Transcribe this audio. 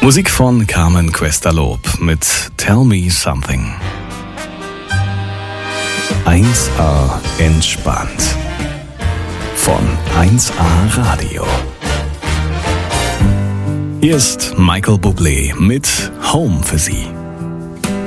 Musik von Carmen Questa-Lob mit Tell Me Something. 1A entspannt. Von 1A Radio. Hier ist Michael Bublé mit Home für Sie.